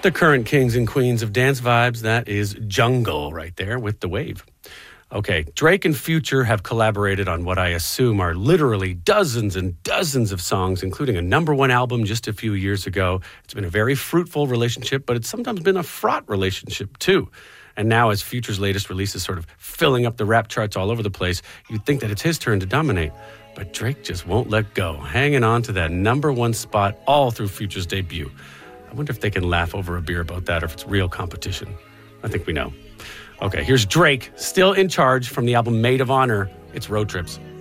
The current kings and queens of dance vibes, that is Jungle right there with The Wave. Okay, Drake and Future have collaborated on what I assume are literally dozens and dozens of songs, including a #1 album just a few years ago. It's been a very fruitful relationship, but it's sometimes been a fraught relationship too. And now as Future's latest release is sort of filling up the rap charts all over the place, you'd think that it's his turn to dominate. But Drake just won't let go, hanging on to that #1 spot all through Future's debut. I wonder if they can laugh over a beer about that or if it's real competition. I think we know. Okay, here's Drake, still in charge from the album Maid of Honor. It's Road Trips.